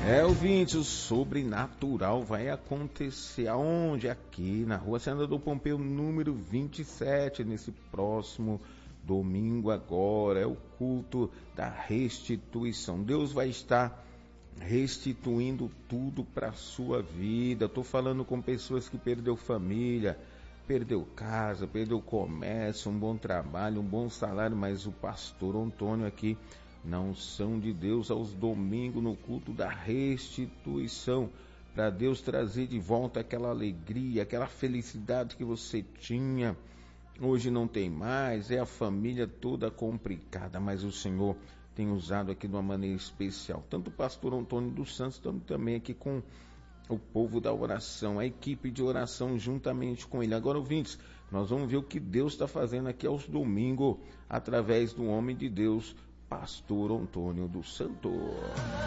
Ouvinte, o sobrenatural vai acontecer aonde? Aqui na Rua Senador Pompeu, número 27, nesse próximo domingo agora. É o culto da restituição. Deus vai estar restituindo tudo para a sua vida. Estou falando com pessoas que perdeu família, perdeu casa, perdeu comércio, um bom trabalho, um bom salário, mas o pastor Antônio aqui na unção de Deus aos domingos no culto da restituição, para Deus trazer de volta aquela alegria, aquela felicidade que você tinha, hoje não tem mais, é a família toda complicada, mas o Senhor tem usado aqui de uma maneira especial, tanto o pastor Antônio dos Santos, tanto também aqui com o povo da oração, a equipe de oração juntamente com ele. Agora, ouvintes, nós vamos ver o que Deus está fazendo aqui aos domingos, através do homem de Deus, pastor Antônio dos Santos.